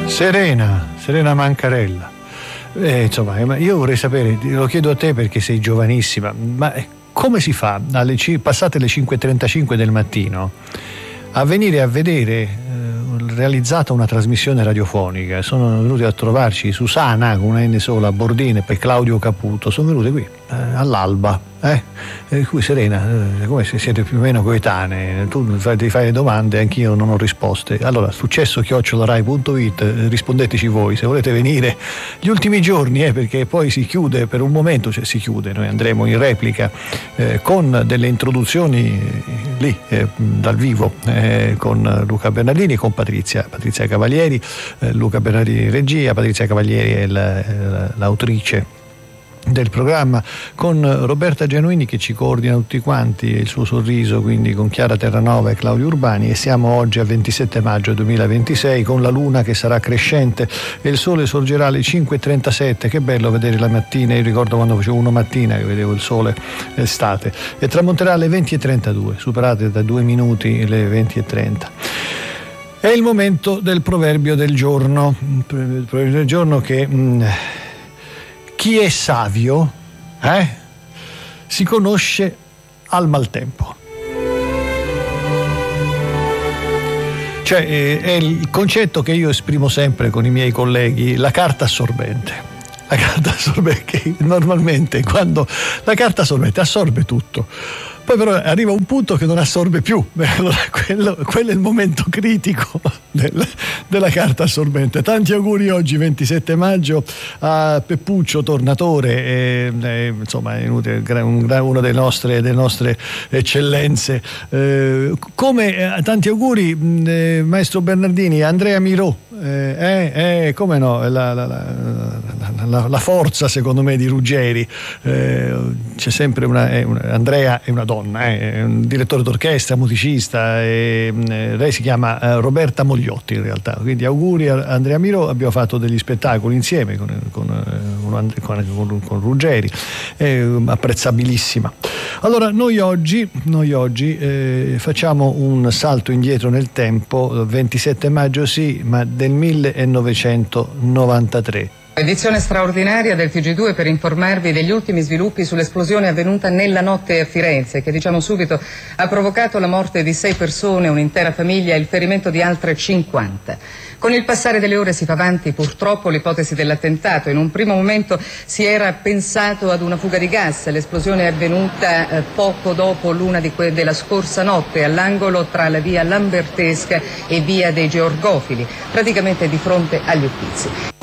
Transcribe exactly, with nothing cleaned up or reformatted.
Serena, Serena Mancarella. Eh, insomma, io vorrei sapere, lo chiedo a te perché sei giovanissima, ma come si fa, alle, passate le cinque e trentacinque del mattino, a venire a vedere eh, realizzata una trasmissione radiofonica? Sono venuti a trovarci Susana con una N sola, Bordine e Claudio Caputo, sono venute qui eh, all'alba. Eh? E qui Serena, eh, come se siete più o meno coetanee, tu ti fai le domande, anch'io non ho risposte. Allora, successo chiocciola rai punto it, eh, rispondeteci voi se volete venire gli ultimi giorni, eh, perché poi si chiude per un momento, cioè si chiude, noi andremo in replica eh, con delle introduzioni eh, lì eh, dal vivo eh, con Luca Bernardini e con Patrizia, Patrizia Cavalieri, eh, Luca Bernardini regia, Patrizia Cavalieri è la, l'autrice del programma, con Roberta Genuini che ci coordina tutti quanti, il suo sorriso, quindi con Chiara Terranova e Claudio Urbani, e siamo oggi al ventisette maggio duemilaventisei con la luna che sarà crescente e il sole sorgerà alle cinque e trentasette. Che bello vedere la mattina, io ricordo quando facevo uno mattina che vedevo il sole estate, e tramonterà alle venti e trentadue, superate da due minuti le venti e trenta. È il momento del proverbio del giorno, il proverbio del giorno che mh, chi è savio eh, si conosce al maltempo. Cioè eh, è il concetto che io esprimo sempre con i miei colleghi, la carta assorbente. La carta assorbente, che normalmente quando la carta assorbente assorbe tutto, poi però arriva un punto che non assorbe più. Allora, quello, quello è il momento critico del, della carta assorbente. Tanti auguri oggi ventisette maggio a Peppuccio Tornatore, e, e, insomma è inutile, un, una delle nostre, delle nostre eccellenze. Eh, come eh, tanti auguri eh, maestro Bernardini, Andrea Mirò, eh, eh, eh, come no, la, la, la, la, la forza secondo me di Ruggeri. Eh, c'è sempre una, eh, una Andrea è una donna, eh, è un direttore d'orchestra, musicista, e, eh, lei si chiama eh, Roberta Mogliotti in realtà, quindi auguri a Andrea Mirò. Abbiamo fatto degli spettacoli insieme con, con, con, con, con Ruggeri, eh, apprezzabilissima. Allora noi oggi, noi oggi eh, facciamo un salto indietro nel tempo, ventisette maggio sì, ma del millenovecentonovantatré. Edizione straordinaria del T G due per informarvi degli ultimi sviluppi sull'esplosione avvenuta nella notte a Firenze, che diciamo subito ha provocato la morte di sei persone, un'intera famiglia e il ferimento di altre cinquanta. Con il passare delle ore si fa avanti purtroppo l'ipotesi dell'attentato. In un primo momento si era pensato ad una fuga di gas. L'esplosione è avvenuta eh, poco dopo l'una di que- della scorsa notte all'angolo tra la via Lambertesca e via dei Georgofili, praticamente di fronte agli Uffizi.